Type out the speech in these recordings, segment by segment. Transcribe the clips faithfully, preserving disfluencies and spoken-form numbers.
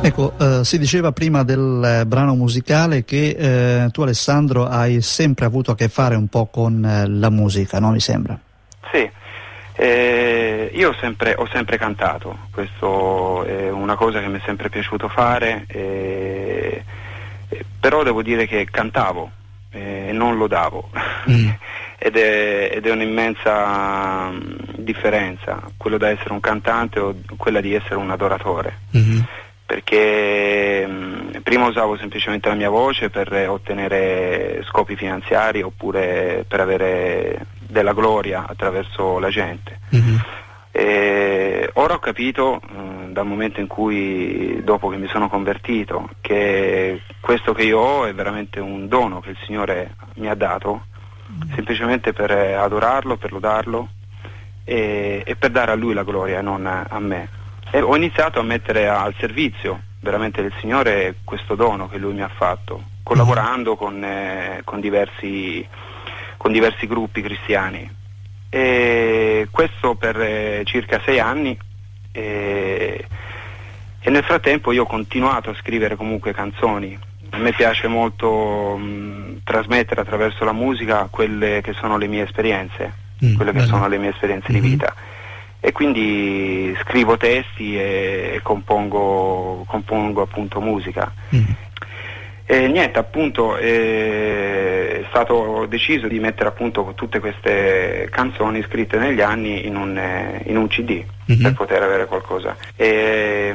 Ecco, eh, si diceva prima del eh, brano musicale che eh, tu, Alessandro, hai sempre avuto a che fare un po' con eh, la musica, no? Mi sembra. Sì, eh, io ho sempre, ho sempre cantato, questo è una cosa che mi è sempre piaciuto fare, eh, eh, però devo dire che cantavo e eh, non lo davo. Mm. Ed è, ed è un'immensa um, differenza, quello da essere un cantante o quella di essere un adoratore. Mm-hmm. Perché mh, prima usavo semplicemente la mia voce per ottenere scopi finanziari oppure per avere della gloria attraverso la gente. Mm-hmm. E ora ho capito, mh, dal momento in cui, dopo che mi sono convertito, che questo che io ho è veramente un dono che il Signore mi ha dato, mm-hmm. semplicemente per adorarlo, per lodarlo e, e per dare a Lui la gloria e non a, a me. E ho iniziato a mettere al servizio veramente del Signore questo dono che Lui mi ha fatto, collaborando con, eh, con, diversi, con diversi gruppi cristiani. E questo per eh, circa sei anni e, e nel frattempo io ho continuato a scrivere comunque canzoni. A me piace molto mh, trasmettere attraverso la musica quelle che sono le mie esperienze, mm, quelle che bello. sono le mie esperienze mm-hmm. di vita. E quindi scrivo testi e compongo, compongo appunto musica. Mm. E niente, appunto è stato deciso di mettere appunto tutte queste canzoni scritte negli anni in un, in un C D mm-hmm. per poter avere qualcosa. E,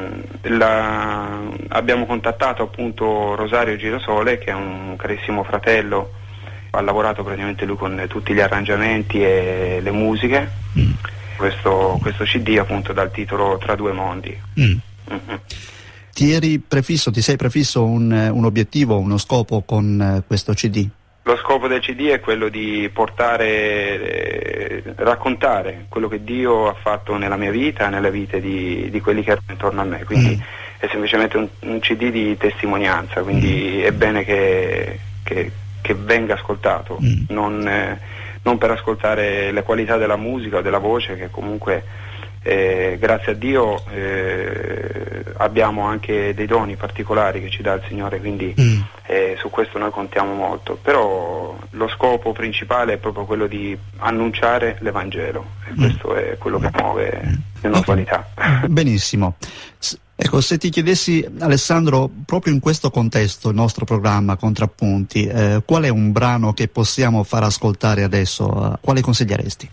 la, abbiamo contattato appunto Rosario Girasole, che è un carissimo fratello, ha lavorato praticamente lui con tutti gli arrangiamenti e le musiche. Mm. Questo, questo C D appunto dal titolo Tra due mondi. Mm. Mm-hmm. Ti eri prefisso, ti sei prefisso un, un obiettivo, uno scopo con uh, questo C D? Lo scopo del C D è quello di portare, eh, raccontare quello che Dio ha fatto nella mia vita e nelle vite di, di quelli che erano intorno a me, quindi mm. è semplicemente un, un C D di testimonianza, quindi mm. è bene che, che, che venga ascoltato, mm. non... Eh, non per ascoltare le qualità della musica o della voce, che comunque eh, grazie a Dio eh, abbiamo anche dei doni particolari che ci dà il Signore, quindi mm. eh, su questo noi contiamo molto, però lo scopo principale è proprio quello di annunciare l'Evangelo e mm. questo è quello che muove le nostre qualità. Benissimo. Ecco, se ti chiedessi, Alessandro, proprio in questo contesto, il nostro programma Contrappunti, eh, qual è un brano che possiamo far ascoltare adesso? Quale consiglieresti?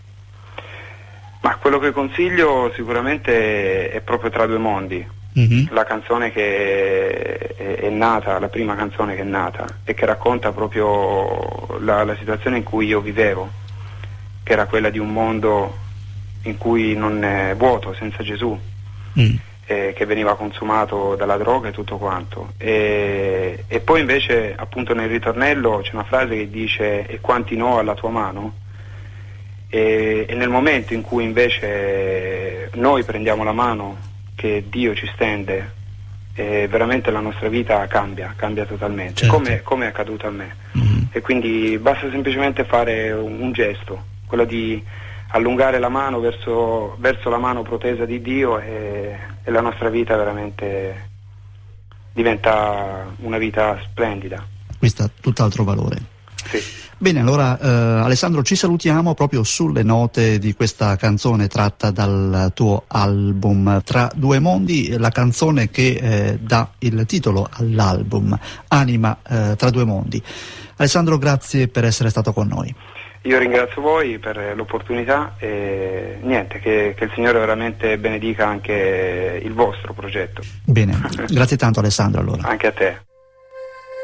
Ma quello che consiglio sicuramente è proprio Tra due mondi, mm-hmm. la canzone che è, è nata, la prima canzone che è nata e che racconta proprio la, la situazione in cui io vivevo, che era quella di un mondo in cui non è vuoto, senza Gesù. Mm. che veniva consumato dalla droga e tutto quanto, e, e poi invece appunto nel ritornello c'è una frase che dice e quanti no alla tua mano, e, e nel momento in cui invece noi prendiamo la mano che Dio ci stende, e veramente la nostra vita cambia, cambia totalmente, certo. come, come è accaduto a me. Mm-hmm. E quindi basta semplicemente fare un, un gesto, quello di allungare la mano verso, verso la mano protesa di Dio e, e la nostra vita veramente diventa una vita splendida. Questo ha tutt'altro valore. Sì. Bene, allora eh, Alessandro, ci salutiamo proprio sulle note di questa canzone tratta dal tuo album Tra due mondi, la canzone che eh, dà il titolo all'album, Anima eh, tra due mondi. Alessandro, grazie per essere stato con noi. Io ringrazio voi per l'opportunità e niente, che, che il Signore veramente benedica anche il vostro progetto. Bene, grazie tanto Alessandro allora. Anche a te.